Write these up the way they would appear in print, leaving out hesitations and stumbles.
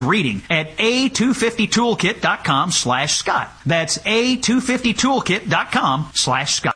reading at a250toolkit.com/Scott. That's a250toolkit.com/Scott.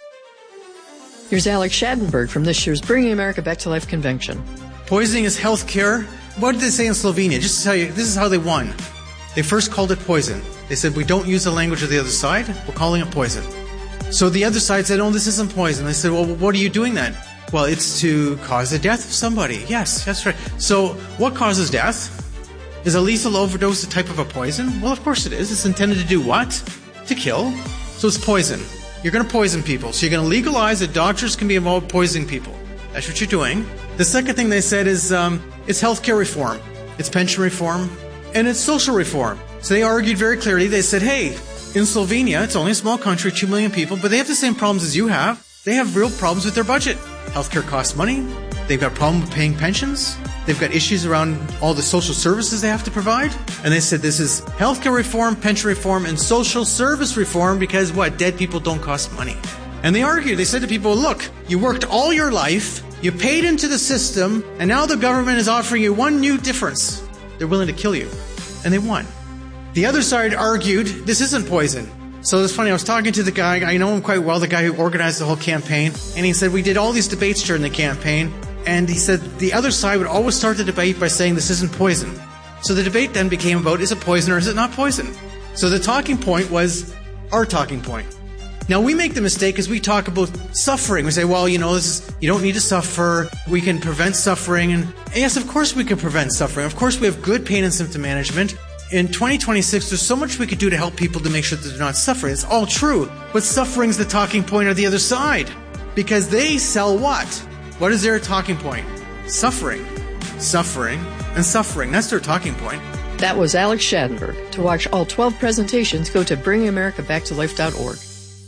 Here's Alex Schadenberg from this year's Bringing America Back to Life convention. Poisoning is health care. What did they say in Slovenia? Just to tell you, this is how they won. They first called it poison. They said, we don't use the language of the other side. We're calling it poison. So the other side said, oh, this isn't poison. They said, well, what are you doing then? Well, it's to cause the death of somebody. Yes, that's right. So what causes death? Is a lethal overdose a type of a poison? Well, of course it is. It's intended to do what? To kill. So it's poison. You're going to poison people. So you're going to legalize that doctors can be involved poisoning people. That's what you're doing. The second thing they said is it's healthcare reform, it's pension reform, and it's social reform. So they argued very clearly. They said, hey, in Slovenia, it's only a small country, 2 million people, but they have the same problems as you have. They have real problems with their budget. Healthcare costs money. They've got a problem with paying pensions. They've got issues around all the social services they have to provide. And they said this is healthcare reform, pension reform, and social service reform because what? Dead people don't cost money. And they argued. They said to people, look, you worked all your life, you paid into the system, and now the government is offering you one new difference. They're willing to kill you. And they won. The other side argued, this isn't poison. So it's funny, I was talking to the guy, I know him quite well, the guy who organized the whole campaign, and he said, we did all these debates during the campaign, and he said the other side would always start the debate by saying this isn't poison. So the debate then became about, is it poison or is it not poison? So the talking point was our talking point. Now we make the mistake because we talk about suffering. We say, well, you don't need to suffer, we can prevent suffering, and yes, of course we can prevent suffering. Of course we have good pain and symptom management. In 2026, there's so much we could do to help people to make sure that they're not suffering. It's all true. But suffering's the talking point of the other side. Because they sell what? What is their talking point? Suffering. Suffering and suffering. That's their talking point. That was Alex Schadenberg. To watch all 12 presentations, go to bringingamericabacktolife.org.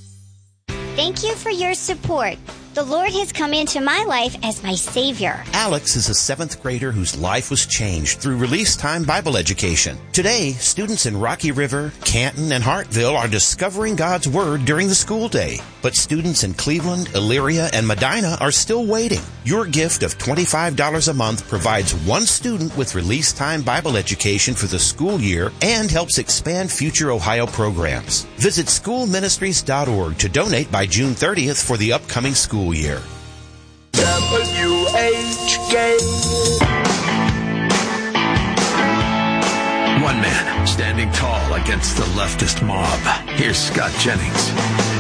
Thank you for your support. The Lord has come into my life as my Savior. Alex is a 7th grader whose life was changed through Release Time Bible education. Today, students in Rocky River, Canton, and Hartville are discovering God's Word during the school day. But students in Cleveland, Elyria, and Medina are still waiting. Your gift of $25 a month provides one student with Release Time Bible education for the school year and helps expand future Ohio programs. Visit schoolministries.org to donate by June 30th for the upcoming school year. WHK. One man standing tall against the leftist mob. Here's Scott Jennings.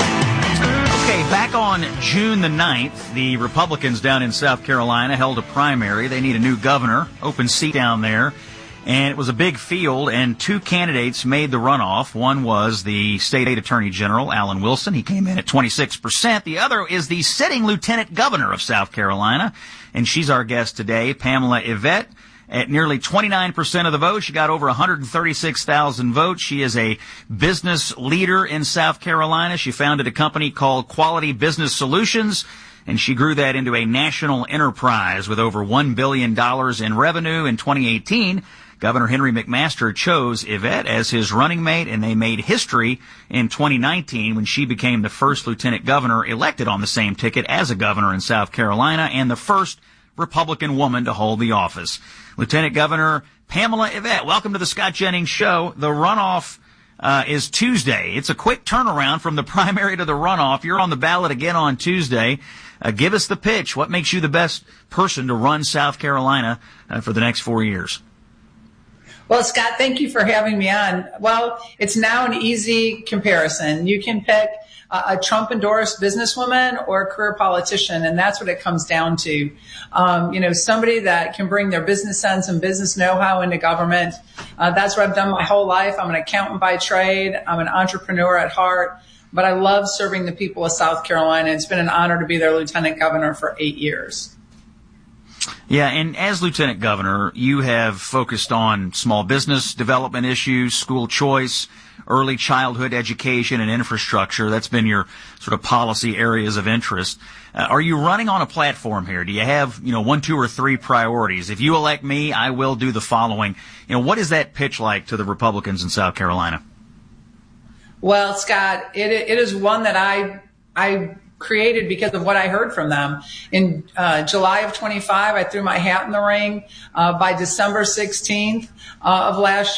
Okay, back on June the 9th, the Republicans down in South Carolina held a primary. They need a new governor, open seat down there. And it was a big field, and 2 candidates made the runoff. One was the state attorney general, Alan Wilson. He came in at 26%. The other is the sitting lieutenant governor of South Carolina, and she's our guest today, Pamela Yvette. At nearly 29% of the vote, she got over 136,000 votes. She is a business leader in South Carolina. She founded a company called Quality Business Solutions, and she grew that into a national enterprise with over $1 billion in revenue in 2018. Governor Henry McMaster chose Yvette as his running mate, and they made history in 2019 when she became the first lieutenant governor elected on the same ticket as a governor in South Carolina and the first Republican woman to hold the office. Lieutenant Governor Pamela Yvette, welcome to the Scott Jennings Show. The runoff is Tuesday. It's a quick turnaround from the primary to the runoff. You're on the ballot again on Tuesday. Give us the pitch. What makes you the best person to run South Carolina for the next 4 years? Well, Scott, thank you for having me on. Well, it's now an easy comparison. You can pick a Trump-endorsed businesswoman or a career politician, and that's what it comes down to. Somebody that can bring their business sense and business know-how into government. That's what I've done my whole life. I'm an accountant by trade. I'm an entrepreneur at heart, but I love serving the people of South Carolina. It's been an honor to be their lieutenant governor for 8 years. Yeah, and as lieutenant governor, you have focused on small business development issues, school choice, early childhood education, and infrastructure. That's been your sort of policy areas of interest. Are you running on a platform here? Do you have, 1, 2, or 3 priorities? If you elect me, I will do the following. What is that pitch like to the Republicans in South Carolina? Well, Scott, it is one that I created because of what I heard from them. In July of 25, I threw my hat in the ring. By December 16th of last